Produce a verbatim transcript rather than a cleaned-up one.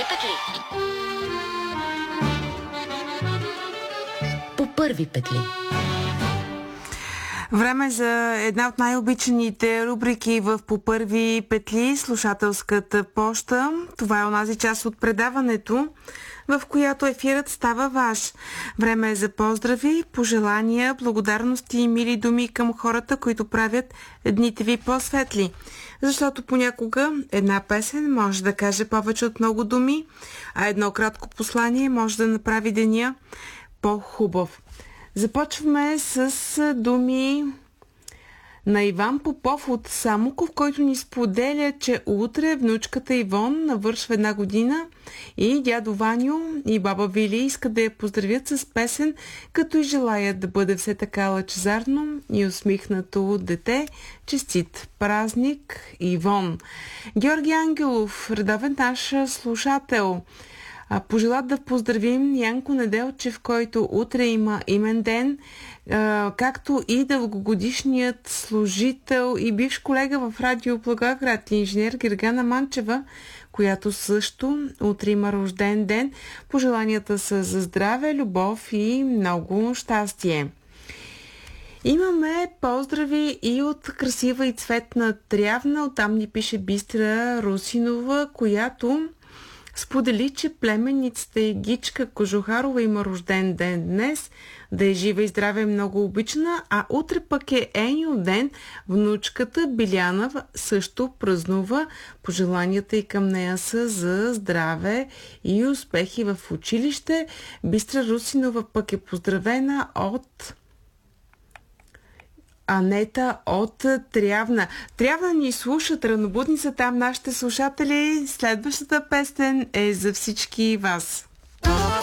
петли. По първи петли. Време за една от най-обичаните рубрики в По първи петли, слушателската поща. Това е онази част от предаването, в която ефирът става ваш. Време е за поздрави, пожелания, благодарности и мили думи към хората, които правят дните ви по-светли. Защото понякога една песен може да каже повече от много думи, а едно кратко послание може да направи деня по-хубав. Започваме с думи на Иван Попов от Самоков, който ни споделя, че утре внучката Ивон навършва една година и дядо Ваню и баба Вили искат да я поздравят с песен, като и желаят да бъде все така лъчезарно и усмихнато дете. Честит празник, Ивон! Георги Ангелов, редовен наш слушател, пожела да поздравим Янко Неделчев, който утре има имен ден, както и дългогодишният служител и бивш колега в радио Благоевград, инженер Гергана Манчева, която също утре има рожден ден. Пожеланията са за здраве, любов и много щастие. Имаме поздрави и от красива и цветна Трявна. Оттам ни пише Бистра Русинова, която сподели, че племенницата и Гичка Кожухарова има рожден ден днес, да е жива и здраве, много обичана, а утре пък е Еню ден. Внучката Биляна също празнува. Пожеланията и към нея са за здраве и успехи в училище. Бистра Русинова пък е поздравена от Анета от Трявна. Трявна ни слушат, ранобудни са там нашите слушатели. Следващата песен е за всички вас.